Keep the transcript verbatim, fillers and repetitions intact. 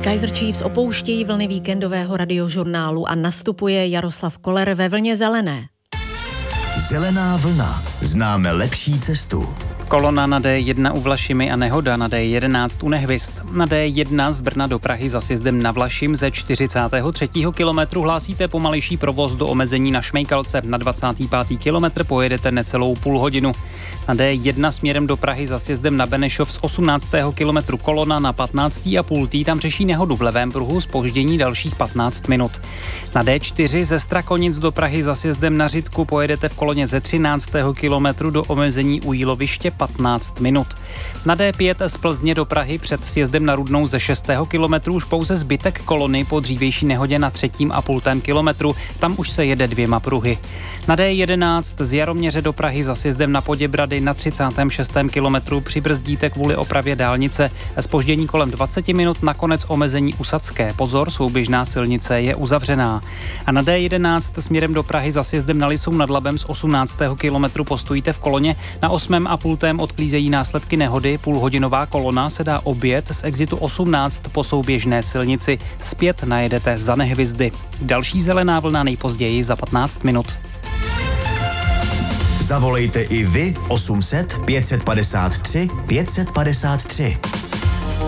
Kaiser Chiefs opouštějí vlny víkendového radiožurnálu a nastupuje Jaroslav Koller ve vlně zelené. Zelená vlna. Známe lepší cestu. Kolona na D jedna u Vlašimi a nehoda na D jedenáct u Nehvist. Na D jedna z Brna do Prahy za sjezdem na Vlašim ze čtyřicátého třetího kilometru hlásíte pomalejší provoz do omezení na Šmejkalce. Na dvacátý pátý kilometr pojedete necelou půl hodinu. Na D jedna směrem do Prahy za sjezdem na Benešov z osmnáctého kilometru kolona na patnáctý a půl tý tam řeší nehodu v levém pruhu, zpoždění dalších patnáct minut. Na D čtyři ze Strakonic do Prahy za sjezdem na Řitku pojedete v koloně ze třináctého kilometru do omezení u Jíloviště patnáct minut. Na D pět z Plzně do Prahy před sjezdem na Rudnou ze šestého kilometru už pouze zbytek kolony po dřívější nehodě na třetím a půltém kilometru, tam už se jede dvěma pruhy. Na D jedenáct z Jaroměře do Prahy za sjezdem na Poděbrady na třicátém šestém kilometru přibrzdíte kvůli opravě dálnice. Zpoždění kolem dvacet minut, nakonec omezení u Sadské. Pozor, souběžná silnice je uzavřená. A na D jedenáct směrem do Prahy za sjezdem na Lisou nad Labem z osmnáctého kilometru postojíte v koloně, na osmém a půltém odklízejí následky nehody, půlhodinová kolona se dá objet z exitu osmnáct po souběžné silnici. Zpět najedete za Nehvizdy. Další zelená vlna nejpozději za patnáct minut. Zavolejte i vy osm set pět set padesát tři pět set padesát tři.